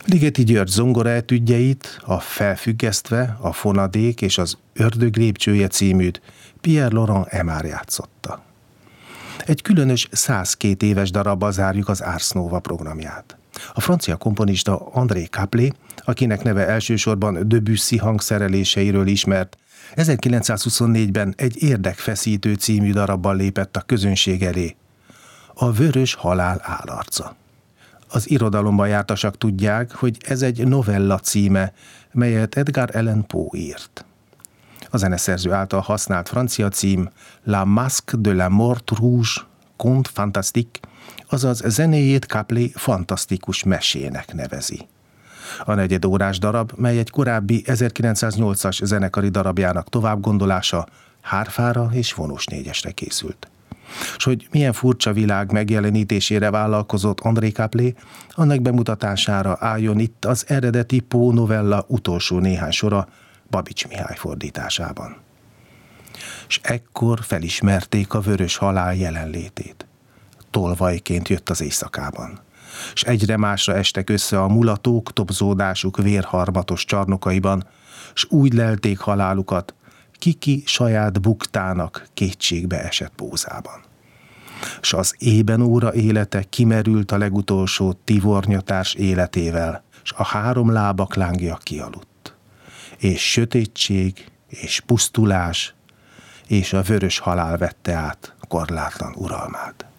Ligeti György zongoraetüdjeit, a Felfüggesztve, a Fonadék és az Ördög lépcsője címűt Pierre Laurent Aimard játszotta. Egy különös 102 éves darabbal zárjuk az Ars Nova programját. A francia komponista André Caplé, akinek neve elsősorban Debussy hangszereléseiről ismert, 1924-ben egy Érdekfeszítő című darabbal lépett a közönség elé. A Vörös halál álarca. Az irodalomban jártasak tudják, hogy ez egy novella címe, melyet Edgar Allan Poe írt. A zeneszerző által használt francia cím La Masque de la Mort Rouge, Conte Fantastique, azaz zenéjét Caplé fantasztikus mesének nevezi. A negyedórás darab, mely egy korábbi 1908-as zenekari darabjának továbbgondolása, hárfára és vonós négyesre készült. S hogy milyen furcsa világ megjelenítésére vállalkozott André Caplé, annak bemutatására álljon itt az eredeti Poe novella utolsó néhány sora Babits Mihály fordításában. S ekkor felismerték a vörös halál jelenlétét. Tolvajként jött az éjszakában, s egyre másra estek össze a mulatók tobzódásuk vérharmatos csarnokaiban, s úgy lelték halálukat, ki saját buktának kétségbe esett pózában. S az ében óra élete kimerült a legutolsó tivornyatárs életével, s a három lábak lángja kialudt. És sötétség, és pusztulás, és a vörös halál vette át korlátlan uralmát.